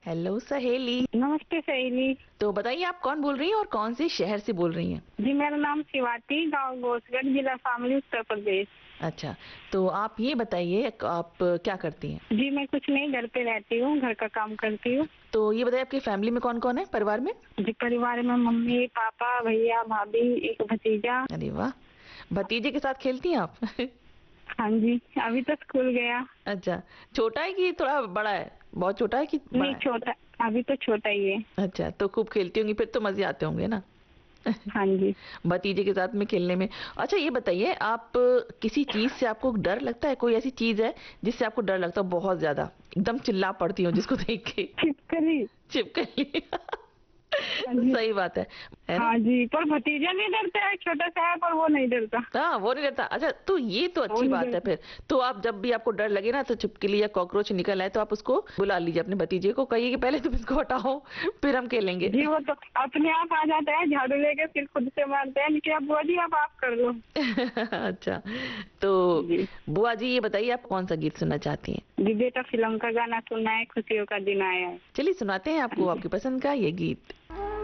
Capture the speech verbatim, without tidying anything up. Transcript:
Hello सहेली। नमस्ते सहेली। तो बताइए आप कौन बोल रही हैं और कौन से शहर से बोल रही हैं? जी मेरा नाम शिवाती, गांव घोसगढ़, जिला शामली, उत्तर प्रदेश। अच्छा, तो आप ये बताइए आप क्या करती हैं? जी मैं कुछ नहीं, घर पे रहती हूँ, घर का काम करती हूँ। तो ये बताइए आपकी फैमिली में कौन कौन है, परिवार में? जी परिवार में मम्मी पापा भैया भाभी एक भतीजा। अरे वाह, भतीजे के साथ खेलती हैं आप? हाँ जी, अभी तो स्कूल गया। अच्छा, छोटा है कि थोड़ा बड़ा है? बहुत छोटा है कि बड़ा नहीं है? छोटा, अभी तो छोटा ही है। अच्छा, तो खूब खेलती होंगी फिर तो, मजे आते होंगे ना? हाँ जी। भतीजे के साथ में खेलने में। अच्छा ये बताइए आप, किसी चीज से आपको डर लगता है? कोई ऐसी चीज है जिससे आपको डर लगता है बहुत ज्यादा, एकदम चिल्ला पड़ती हो जिसको देख के? छिपकली। छिपकली। हाँ जी। सही बात है, है ना? हाँ जी, पर भतीजा नहीं डरता है, छोटा सा है पर वो नहीं डरता। हाँ वो नहीं डरता। अच्छा तो ये तो वो अच्छी नहीं बात है डरता। फिर। तो आप जब भी आपको डर लगे ना, तो छिपकली या कॉकरोच निकल आए तो आप उसको बुला लीजिए, अपने भतीजे को कहिए कि पहले तुम इसको हटाओ फिर हम खेलेंगे। जी वो तो अपने आप आ जाता है, झाड़ू लेके फिर खुद से मारते हैं कि अब बुआ जी अब आप कर लो। अच्छा, तो जी। बुआ जी ये बताइए आप कौन सा गीत सुनना चाहती हैं? जी बेटा फिल्म का गाना सुनना है, खुशियों का दिन आया है। चलिए सुनाते हैं हाँ आपको जी। आपकी पसंद का ये गीत।